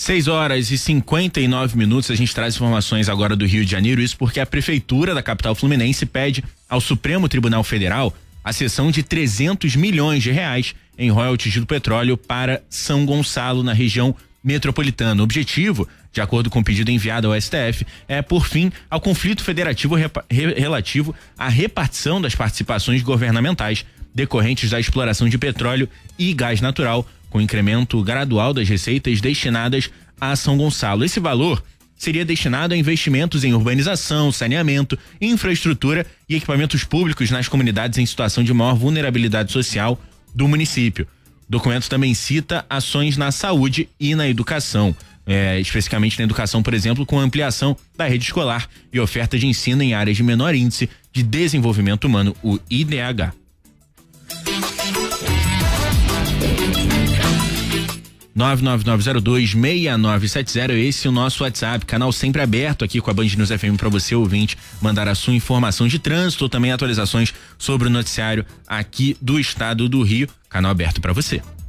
6h59, a gente traz informações agora do Rio de Janeiro, isso porque a prefeitura da capital fluminense pede ao Supremo Tribunal Federal a cessão de 300 milhões de reais em royalties do petróleo para São Gonçalo, na região metropolitana. O objetivo, de acordo com o pedido enviado ao STF, é pôr fim ao conflito federativo relativo à repartição das participações governamentais decorrentes da exploração de petróleo e gás natural, com incremento gradual das receitas destinadas a São Gonçalo. Esse valor seria destinado a investimentos em urbanização, saneamento, infraestrutura e equipamentos públicos nas comunidades em situação de maior vulnerabilidade social do município. O documento também cita ações na saúde e na educação, especificamente na educação, por exemplo, com ampliação da rede escolar e oferta de ensino em áreas de menor índice de desenvolvimento humano, o IDH. 999026970, esse é o nosso WhatsApp, canal sempre aberto aqui com a Band News FM para você, ouvinte, mandar a sua informação de trânsito ou também atualizações sobre o noticiário aqui do estado do Rio, canal aberto para você.